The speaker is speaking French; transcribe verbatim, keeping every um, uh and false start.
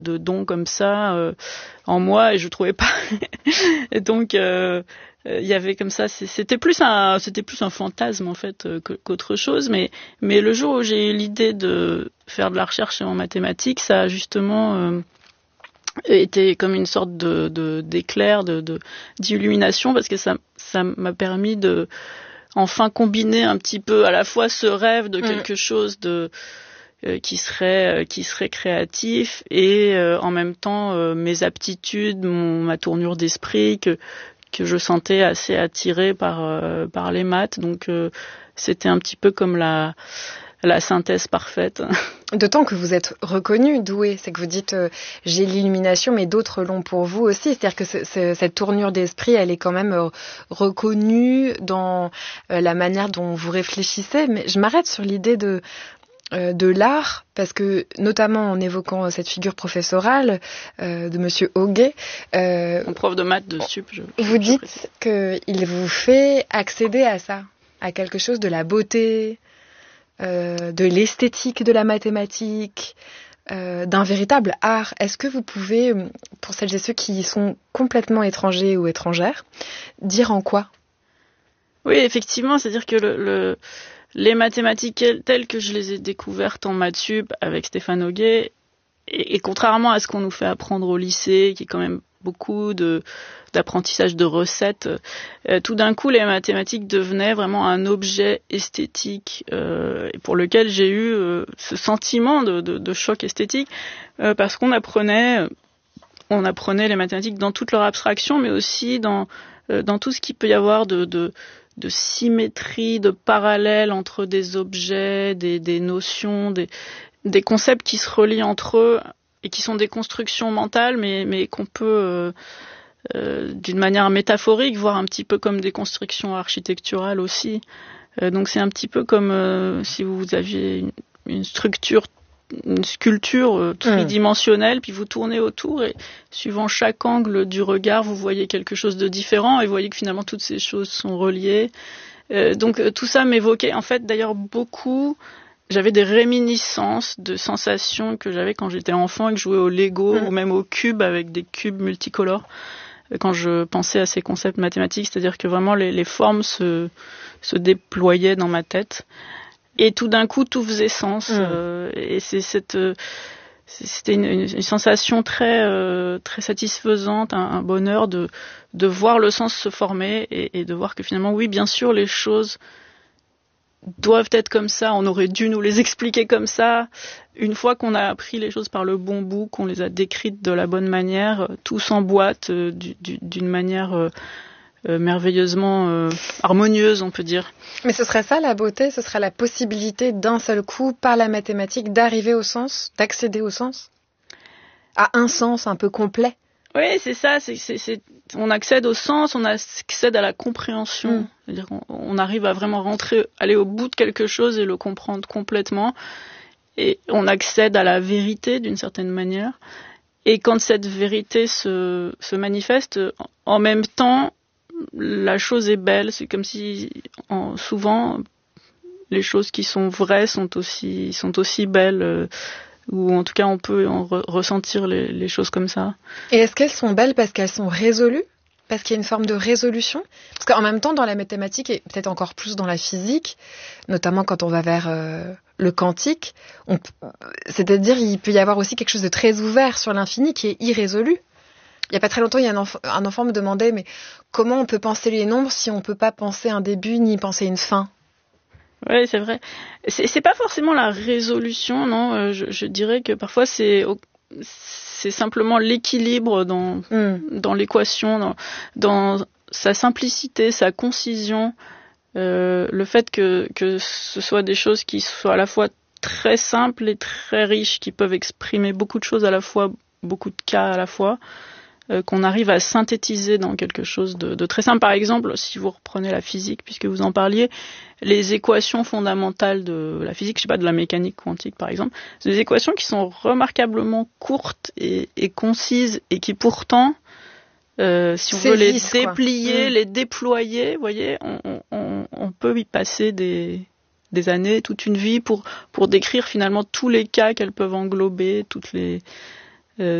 de dons comme ça euh, en moi et je trouvais pas. Et donc euh, il y avait comme ça, c'était plus un, c'était plus un fantasme en fait qu'autre chose. Mais mais le jour où j'ai eu l'idée de faire de la recherche en mathématiques, ça a justement euh, été comme une sorte de, de d'éclair, de, de d'illumination parce que ça ça m'a permis de enfin combiner un petit peu à la fois ce rêve de quelque mmh. chose de euh, qui serait euh, qui serait créatif et euh, en même temps euh, mes aptitudes, mon ma tournure d'esprit que que je sentais assez attirée par euh, par les maths. Donc euh, c'était un petit peu comme la la synthèse parfaite. D'autant que vous êtes reconnu, doué, c'est que vous dites euh, j'ai l'illumination, mais d'autres l'ont pour vous aussi. C'est-à-dire que ce, ce, cette tournure d'esprit, elle est quand même euh, reconnue dans euh, la manière dont vous réfléchissez. Mais je m'arrête sur l'idée de euh, de l'art, parce que notamment en évoquant cette figure professorale euh, de Monsieur Hoguet, euh, mon prof de maths de sup, je, vous je dites qu'il vous fait accéder à ça, à quelque chose de la beauté. Euh, de l'esthétique de la mathématique, euh, d'un véritable art. Est-ce que vous pouvez, pour celles et ceux qui sont complètement étrangers ou étrangères, dire en quoi ? Oui, effectivement, c'est-à-dire que le, le, les mathématiques telles que je les ai découvertes en maths sup avec Stéphane Hoguet, et, et contrairement à ce qu'on nous fait apprendre au lycée, qui est quand même beaucoup de d'apprentissage de recettes, euh, tout d'un coup les mathématiques devenaient vraiment un objet esthétique euh, pour lequel j'ai eu euh, ce sentiment de, de, de choc esthétique euh, parce qu'on apprenait on apprenait les mathématiques dans toute leur abstraction, mais aussi dans euh, dans tout ce qu'il peut y avoir de, de de symétrie, de parallèle entre des objets, des, des notions, des des concepts qui se relient entre eux et qui sont des constructions mentales, mais, mais qu'on peut, euh, euh, d'une manière métaphorique, voir un petit peu comme des constructions architecturales aussi. Euh, donc c'est un petit peu comme euh, si vous aviez une, une structure, une sculpture euh, tridimensionnelle, mmh. puis vous tournez autour et suivant chaque angle du regard, vous voyez quelque chose de différent et vous voyez que finalement toutes ces choses sont reliées. Euh, donc euh, tout ça m'évoquait en fait d'ailleurs beaucoup. J'avais des réminiscences de sensations que j'avais quand j'étais enfant et que je jouais au Lego mmh. ou même au cube avec des cubes multicolores quand je pensais à ces concepts mathématiques, c'est-à-dire que vraiment les, les formes se, se déployaient dans ma tête et tout d'un coup tout faisait sens mmh. euh, et c'est cette c'était une, une, une sensation très euh, très satisfaisante, un, un bonheur de de voir le sens se former et, et de voir que finalement oui bien sûr les choses doivent être comme ça, on aurait dû nous les expliquer comme ça. Une fois qu'on a appris les choses par le bon bout, qu'on les a décrites de la bonne manière, tout s'emboîte euh, du, du, d'une manière euh, euh, merveilleusement euh, harmonieuse, on peut dire. Mais ce serait ça la beauté, ce serait la possibilité d'un seul coup, par la mathématique, d'arriver au sens, d'accéder au sens, à un sens un peu complet. Oui, c'est ça, c'est, c'est, c'est, on accède au sens, on accède à la compréhension. Mmh. C'est-à-dire qu'on on arrive à vraiment rentrer, aller au bout de quelque chose et le comprendre complètement. Et on accède à la vérité d'une certaine manière. Et quand cette vérité se, se manifeste, en même temps, la chose est belle. C'est comme si, en, souvent, les choses qui sont vraies sont aussi, sont aussi belles. Euh, ou en tout cas on peut en re- ressentir les, les choses comme ça. Et est-ce qu'elles sont belles parce qu'elles sont résolues ? Parce qu'il y a une forme de résolution ? Parce qu'en même temps, dans la mathématique, et peut-être encore plus dans la physique, notamment quand on va vers euh, le quantique, on, c'est-à-dire il peut y avoir aussi quelque chose de très ouvert sur l'infini qui est irrésolu. Il n'y a pas très longtemps, il y a un, enf- un enfant me demandait mais comment on peut penser les nombres si on ne peut pas penser un début ni penser une fin ? Oui, c'est vrai. C'est, c'est pas forcément la résolution, non. Euh, je, je dirais que parfois c'est, c'est simplement l'équilibre dans, mm. dans l'équation, dans, dans sa simplicité, sa concision, euh, le fait que, que ce soit des choses qui soient à la fois très simples et très riches, qui peuvent exprimer beaucoup de choses à la fois, beaucoup de cas à la fois. Euh, qu'on arrive à synthétiser dans quelque chose de, de très simple. Par exemple, si vous reprenez la physique, puisque vous en parliez, les équations fondamentales de la physique, je sais pas, de la mécanique quantique par exemple, c'est des équations qui sont remarquablement courtes et, et concises et qui pourtant, euh, si on veut les déplier, mmh. les déployer, vous voyez, on, on, on peut y passer des, des années, toute une vie pour, pour décrire finalement tous les cas qu'elles peuvent englober, toutes les